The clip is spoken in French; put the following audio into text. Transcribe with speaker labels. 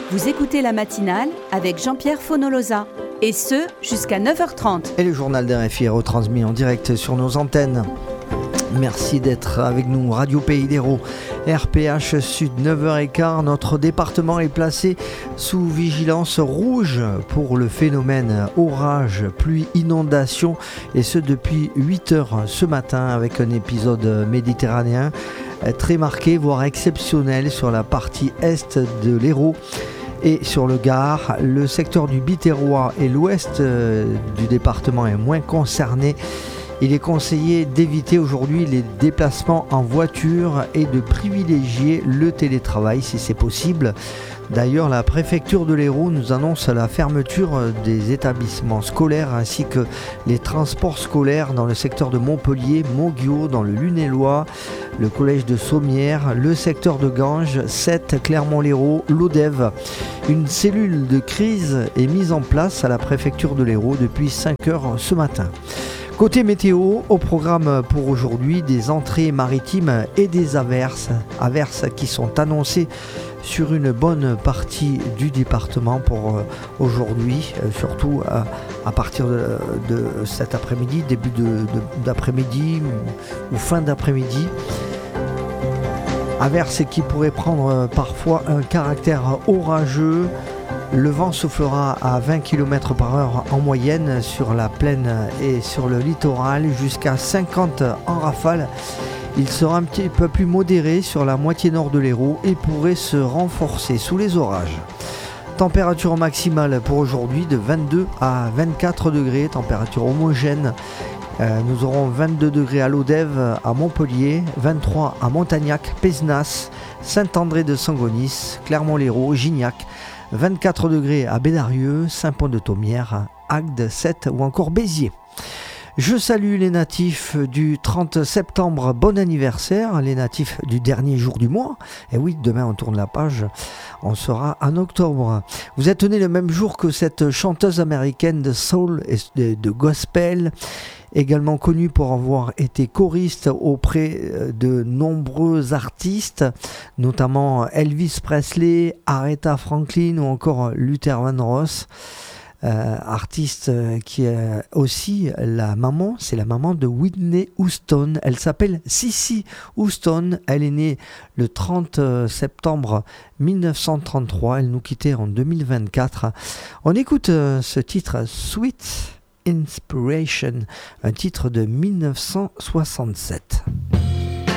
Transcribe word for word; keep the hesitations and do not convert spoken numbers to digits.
Speaker 1: Vous écoutez la matinale avec Jean-Pierre Fonolosa, et ce, jusqu'à neuf heures trente.
Speaker 2: Et le journal d'R F I est retransmis en direct sur nos antennes. Merci d'être avec nous. Radio Pays d'Hérault, R P H Sud, neuf heures quinze. Notre département est placé sous vigilance rouge pour le phénomène orage, pluie, inondation, et ce depuis huit heures ce matin, avec un épisode méditerranéen très marqué, voire exceptionnel, sur la partie est de l'Hérault et sur le Gard. Le secteur du Biterrois et l'ouest du département est moins concerné. Il est conseillé d'éviter aujourd'hui les déplacements en voiture et de privilégier le télétravail si c'est possible. D'ailleurs, la préfecture de l'Hérault nous annonce la fermeture des établissements scolaires ainsi que les transports scolaires dans le secteur de Montpellier, Montguiot, dans le Lunélois, le collège de Sommières, le secteur de Ganges, Sète, Clermont-Lérault, l'Odève. Une cellule de crise est mise en place à la préfecture de l'Hérault depuis cinq heures ce matin. Côté météo, au programme pour aujourd'hui, des entrées maritimes et des averses, averses qui sont annoncées sur une bonne partie du département pour aujourd'hui, surtout à, à partir de, de cet après-midi, début de, de, d'après-midi ou fin d'après-midi. Averses qui pourraient prendre parfois un caractère orageux. Le vent soufflera à vingt kilomètres par heure en moyenne sur la plaine et sur le littoral, jusqu'à cinquante en rafale. Il sera un petit peu plus modéré sur la moitié nord de l'Hérault et pourrait se renforcer sous les orages. Température maximale pour aujourd'hui de vingt-deux à vingt-quatre degrés, température homogène. Euh, nous aurons vingt-deux degrés à l'Odève, à Montpellier, vingt-trois à Montagnac, Pézenas, Saint-André-de-Sangonis, Clermont-Lérault, Gignac, vingt-quatre degrés à Bédarieux, Saint-Pont-de-Thomières, Agde, Sète ou encore Béziers. Je salue les natifs du trente septembre, bon anniversaire, les natifs du dernier jour du mois. Et oui, demain on tourne la page, on sera en octobre. Vous êtes nés le même jour que cette chanteuse américaine de soul et de gospel, également connue pour avoir été choriste auprès de nombreux artistes, notamment Elvis Presley, Aretha Franklin ou encore Luther Vandross. Euh, artiste qui est aussi la maman, c'est la maman de Whitney Houston. Elle s'appelle Cissy Houston. Elle est née le trente septembre mille neuf cent trente-trois. Elle nous quittait en deux mille vingt-quatre. On écoute euh, ce titre, Sweet Inspiration, un titre de mille neuf cent soixante-sept.